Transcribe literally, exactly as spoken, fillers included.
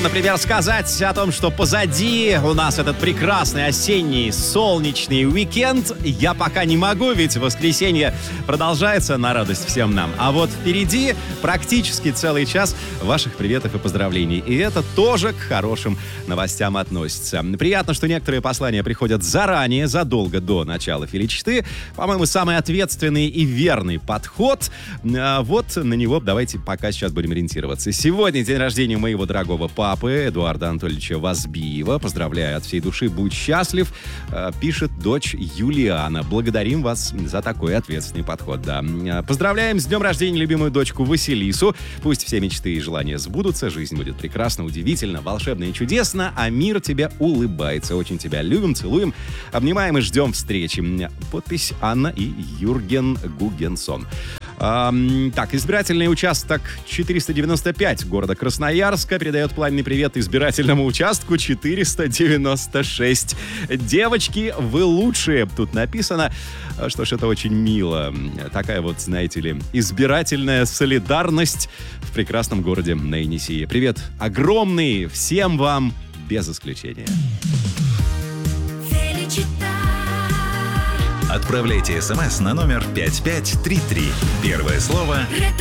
например, сказать о том, что позади у нас этот прекрасный осенний солнечный уикенд, я пока не могу, ведь воскресенье продолжается на радость всем нам. А вот впереди практически целый час ваших приветов и поздравлений. И это тоже к хорошим новостям относится. Приятно, что некоторые послания приходят заранее, задолго до начала филичты. По-моему, самый ответственный и верный подход. А вот на него давайте пока сейчас будем ориентироваться. Сегодня день рождения моего дорогого папы Эдуарда Анатольевича Возбиева. Поздравляю от всей души, будь счастлив, пишет дочь Юлиана. Благодарим вас за такой ответственный подход, да. Поздравляем с днем рождения любимую дочку Василису. Пусть все мечты и желания сбудутся, жизнь будет прекрасна, удивительно, волшебно и чудесно, а мир тебе улыбается. Очень тебя любим, целуем, обнимаем и ждем встречи. Подпись Анна и Юрген Гугенсон. Эм, так, избирательный участок четыреста девяносто пять города Красноярска передает пламенный привет избирательному участку четыреста девяносто шесть. Девочки, вы лучшие. Тут написано. Что ж, это очень мило. Такая вот, знаете ли, избирательная солидарность в прекрасном городе на Енисее. Привет огромный всем вам, без исключения. Отправляйте смс на номер пять пять три три. Первое слово